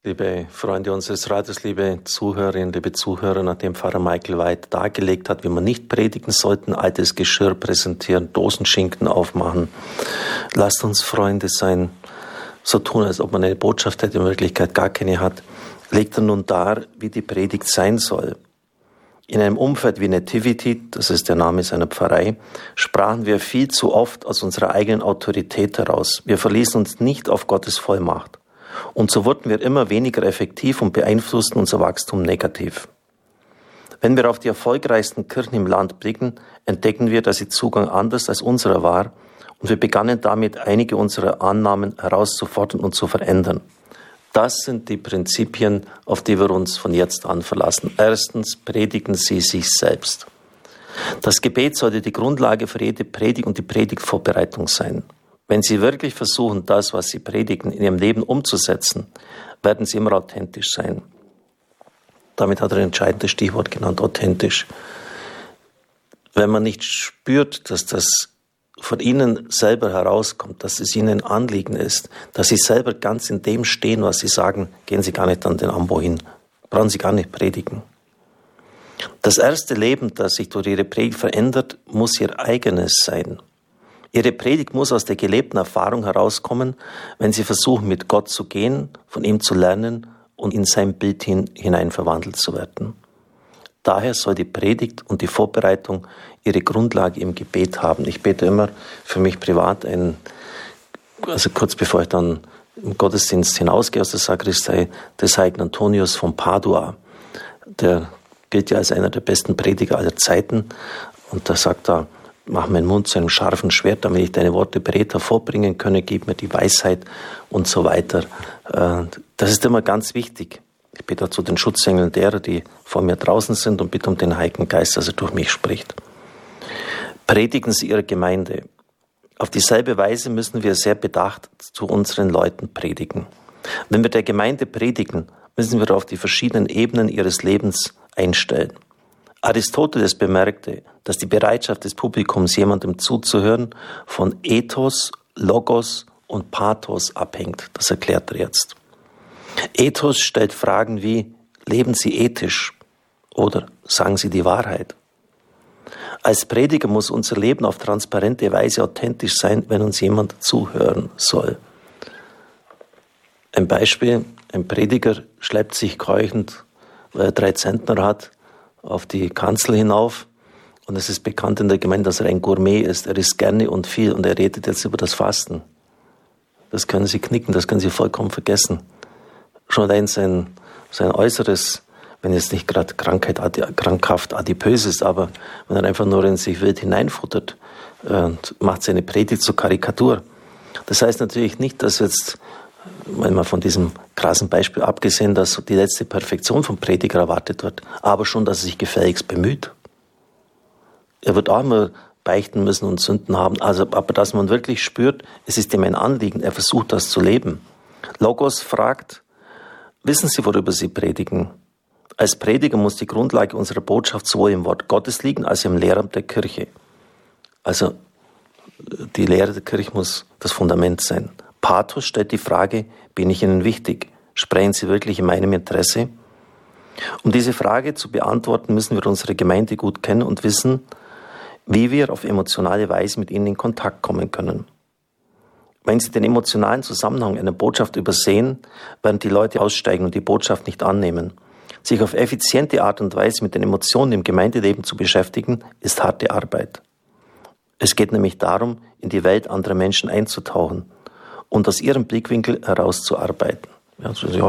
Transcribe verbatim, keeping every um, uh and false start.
Liebe Freunde unseres Radios, liebe Zuhörerinnen, liebe Zuhörer, nachdem Pfarrer Michael White dargelegt hat, wie man nicht predigen sollten, altes Geschirr präsentieren, Dosenschinken aufmachen. Lasst uns Freunde sein, so tun, als ob man eine Botschaft hätte, in Wirklichkeit gar keine hat. Legt er nun dar, wie die Predigt sein soll. In einem Umfeld wie Nativity, das ist der Name seiner Pfarrei, sprachen wir viel zu oft aus unserer eigenen Autorität heraus. Wir verließen uns nicht auf Gottes Vollmacht. Und so wurden wir immer weniger effektiv und beeinflussten unser Wachstum negativ. Wenn wir auf die erfolgreichsten Kirchen im Land blicken, entdecken wir, dass ihr Zugang anders als unserer war und wir begannen damit, einige unserer Annahmen herauszufordern und zu verändern. Das sind die Prinzipien, auf die wir uns von jetzt an verlassen. Erstens, predigen Sie sich selbst. Das Gebet sollte die Grundlage für jede Predigt und die Predigtvorbereitung sein. Wenn Sie wirklich versuchen, das, was Sie predigen, in Ihrem Leben umzusetzen, werden Sie immer authentisch sein. Damit hat er ein entscheidendes Stichwort genannt, authentisch. Wenn man nicht spürt, dass das von Ihnen selber herauskommt, dass es Ihnen ein Anliegen ist, dass Sie selber ganz in dem stehen, was Sie sagen, gehen Sie gar nicht an den Ambo hin. Brauchen Sie gar nicht predigen. Das erste Leben, das sich durch Ihre Predigt verändert, muss Ihr eigenes sein. Ihre Predigt muss aus der gelebten Erfahrung herauskommen, wenn Sie versuchen, mit Gott zu gehen, von ihm zu lernen und in sein Bild hin, hinein verwandelt zu werden. Daher soll die Predigt und die Vorbereitung ihre Grundlage im Gebet haben. Ich bete immer für mich privat, ein, also kurz bevor ich dann im Gottesdienst hinausgehe aus der Sakristei, des heiligen Antonius von Padua. Der gilt ja als einer der besten Prediger aller Zeiten. Und da sagt er, mach meinen Mund zu einem scharfen Schwert, damit ich deine Worte beredt hervorbringen könne, gib mir die Weisheit und so weiter. Das ist immer ganz wichtig. Ich bitte dazu den Schutzengeln derer, die vor mir draußen sind, und bitte um den Heiligen Geist, dass er durch mich spricht. Predigen Sie Ihre Gemeinde. Auf dieselbe Weise müssen wir sehr bedacht zu unseren Leuten predigen. Wenn wir der Gemeinde predigen, müssen wir auf die verschiedenen Ebenen ihres Lebens einstellen. Aristoteles bemerkte, dass die Bereitschaft des Publikums, jemandem zuzuhören, von Ethos, Logos und Pathos abhängt. Das erklärt er jetzt. Ethos stellt Fragen wie, leben Sie ethisch oder sagen Sie die Wahrheit? Als Prediger muss unser Leben auf transparente Weise authentisch sein, wenn uns jemand zuhören soll. Ein Beispiel, ein Prediger schleppt sich keuchend, weil er drei Zentner hat, auf die Kanzel hinauf, und es ist bekannt in der Gemeinde, dass er ein Gourmet ist. Er isst gerne und viel, und er redet jetzt über das Fasten. Das können Sie knicken, das können Sie vollkommen vergessen. Schon allein sein, sein Äußeres, wenn es nicht gerade Krankheit, krankhaft adipös ist, aber wenn er einfach nur in sich wild hineinfuttert, und macht seine Predigt zur Karikatur. Das heißt natürlich nicht, dass jetzt, wenn man von diesem krassen Beispiel abgesehen, dass die letzte Perfektion vom Prediger erwartet wird, aber schon, dass er sich gefälligst bemüht. Er wird auch immer beichten müssen und Sünden haben, also, aber dass man wirklich spürt, es ist ihm ein Anliegen, er versucht das zu leben. Logos fragt, wissen Sie, worüber Sie predigen? Als Prediger muss die Grundlage unserer Botschaft sowohl im Wort Gottes liegen, als im Lehramt der Kirche. Also die Lehre der Kirche muss das Fundament sein. Pathos stellt die Frage, bin ich Ihnen wichtig? Sprechen Sie wirklich in meinem Interesse? Um diese Frage zu beantworten, müssen wir unsere Gemeinde gut kennen und wissen, wie wir auf emotionale Weise mit ihnen in Kontakt kommen können. Wenn Sie den emotionalen Zusammenhang einer Botschaft übersehen, werden die Leute aussteigen und die Botschaft nicht annehmen. Sich auf effiziente Art und Weise mit den Emotionen im Gemeindeleben zu beschäftigen, ist harte Arbeit. Es geht nämlich darum, in die Welt anderer Menschen einzutauchen und aus ihrem Blickwinkel herauszuarbeiten. Ja,